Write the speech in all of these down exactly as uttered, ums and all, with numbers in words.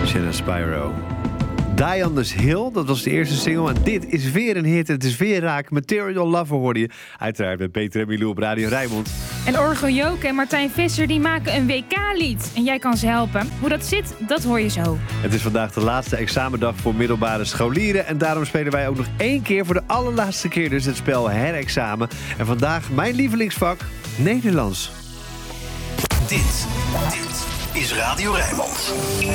Shanna Spyro. Die on this Hill, dat was de eerste single. En dit is weer een hit. Het is weer raak. Material Lover hoorde je. Uiteraard met Peter en Milou op Radio Rijnmond. En Orgo Joke en Martijn Visser die maken een W K-lied. En jij kan ze helpen. Hoe dat zit, dat hoor je zo. Het is vandaag de laatste examendag voor middelbare scholieren. En daarom spelen wij ook nog één keer voor de allerlaatste keer dus het spel herexamen. En vandaag mijn lievelingsvak, Nederlands. Dit, dit is Radio Rijnmond.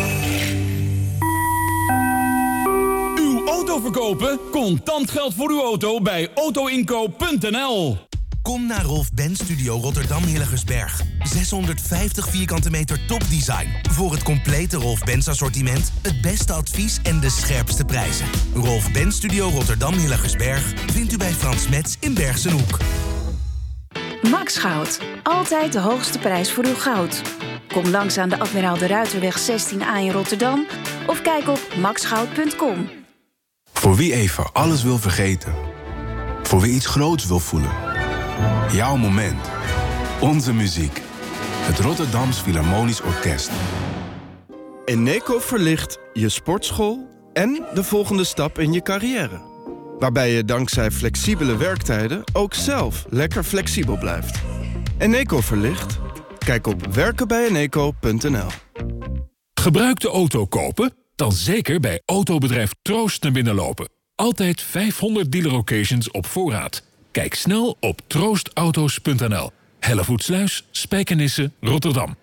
Auto verkopen? Contant geld voor uw auto bij autoinkoop punt n l. Kom naar Rolf Benz Studio Rotterdam Hillegersberg. zeshonderdvijftig vierkante meter topdesign. Voor het complete Rolf Benz assortiment, het beste advies en de scherpste prijzen. Rolf Benz Studio Rotterdam Hillegersberg vindt u bij Frans Metz in Bergsenhoek. Max Goud. Altijd de hoogste prijs voor uw goud. Kom langs aan de Admiraal de Ruiterweg zestien A in Rotterdam of kijk op max goud punt com. Voor wie even alles wil vergeten. Voor wie iets groots wil voelen. Jouw moment. Onze muziek. Het Rotterdams Philharmonisch Orkest. Eneco verlicht je sportschool en de volgende stap in je carrière. Waarbij je dankzij flexibele werktijden ook zelf lekker flexibel blijft. Eneco verlicht? Kijk op werken bij eneco punt n l. Gebruikte auto kopen? Dan zeker bij autobedrijf Troost naar binnen lopen. Altijd vijfhonderd dealer locations op voorraad. Kijk snel op troost auto's punt n l. Hellevoetsluis, Spijkenisse, Rotterdam.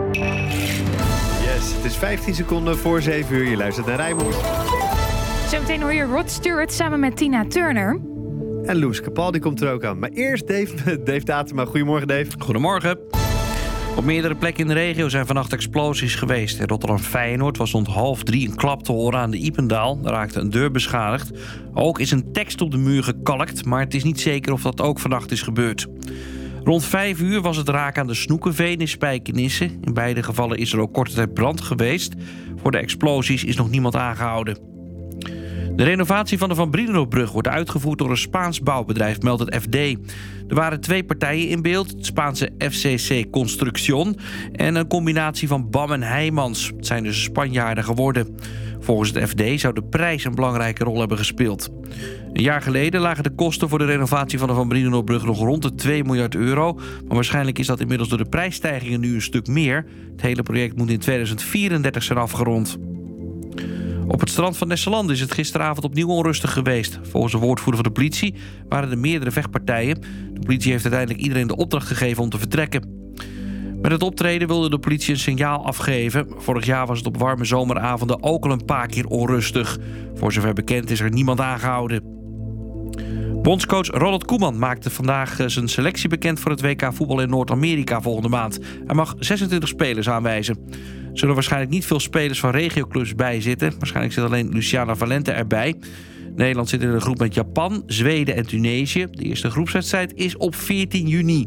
Yes, het is vijftien seconden voor zeven uur. Je luistert naar Rijnmond. Zometeen hoor je Rod Stewart samen met Tina Turner. En Loes Kapal, die komt er ook aan. Maar eerst Dave, Dave Datema. Goedemorgen, Dave. Goedemorgen. Op meerdere plekken in de regio zijn vannacht explosies geweest. In Rotterdam-Feyenoord was rond half drie een klap te horen aan de Ipendaal. Daar raakte een deur beschadigd. Ook is een tekst op de muur gekalkt, maar het is niet zeker of dat ook vannacht is gebeurd. Rond vijf uur was het raak aan de Snoekenveen in Spijkenisse. In beide gevallen is er ook korte tijd brand geweest. Voor de explosies is nog niemand aangehouden. De renovatie van de Van Brienenoordbrug wordt uitgevoerd door een Spaans bouwbedrijf, meldt het F D. Er waren twee partijen in beeld, het Spaanse F C C Construcción en een combinatie van B A M en Heijmans. Het zijn dus Spanjaarden geworden. Volgens het F D zou de prijs een belangrijke rol hebben gespeeld. Een jaar geleden lagen de kosten voor de renovatie van de Van Brienenoordbrug nog rond de twee miljard euro. Maar waarschijnlijk is dat inmiddels door de prijsstijgingen nu een stuk meer. Het hele project moet in tweeduizend vierendertig zijn afgerond. Op het strand van Nesselande is het gisteravond opnieuw onrustig geweest. Volgens een woordvoerder van de politie waren er meerdere vechtpartijen. De politie heeft uiteindelijk iedereen de opdracht gegeven om te vertrekken. Met het optreden wilde de politie een signaal afgeven. Vorig jaar was het op warme zomeravonden ook al een paar keer onrustig. Voor zover bekend is er niemand aangehouden. Bondscoach Ronald Koeman maakte vandaag zijn selectie bekend voor het W K voetbal in Noord-Amerika volgende maand. Hij mag zesentwintig spelers aanwijzen. Er zullen waarschijnlijk niet veel spelers van regioclubs bij zitten. Waarschijnlijk zit alleen Luciana Valente erbij. Nederland zit in een groep met Japan, Zweden en Tunesië. De eerste groepswedstrijd is op veertien juni.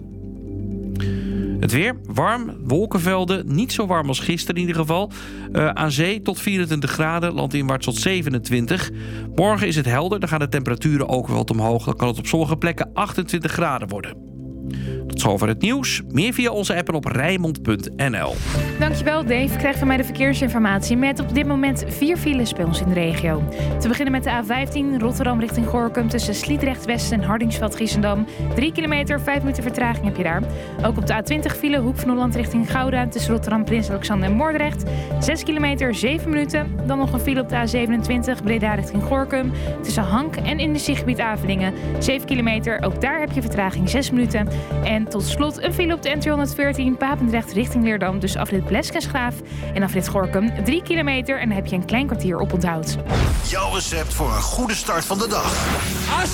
Het weer, warm, wolkenvelden, niet zo warm als gisteren in ieder geval. Uh, aan zee tot vierentwintig graden, landinwaarts tot zevenentwintig. Morgen is het helder, dan gaan de temperaturen ook wel wat omhoog. Dan kan het op sommige plekken achtentwintig graden worden. Tot zover het nieuws. Meer via onze app en op rijnmond punt n l. Dankjewel Dave. Krijg van mij de verkeersinformatie met op dit moment vier files bij ons in de regio. Te beginnen met de A vijftien Rotterdam richting Gorinchem tussen Sliedrecht West en Hardingsveld-Giessendam. Drie kilometer, vijf minuten vertraging heb je daar. Ook op de A twintig file Hoek van Holland richting Gouda tussen Rotterdam, Prins Alexander en Moordrecht. Zes kilometer, zeven minuten. Dan nog een file op de A zevenentwintig Breda richting Gorinchem tussen Hank en industriegebied Avelingen. Zeven kilometer, ook daar heb je vertraging zes minuten. En tot slot een file op de N tweehonderdveertien Papendrecht richting Leerdam. Dus afrit Blesk en Schaaf en afrit Gorinchem drie kilometer. En dan heb je een klein kwartier op onthoud. Jouw recept voor een goede start van de dag.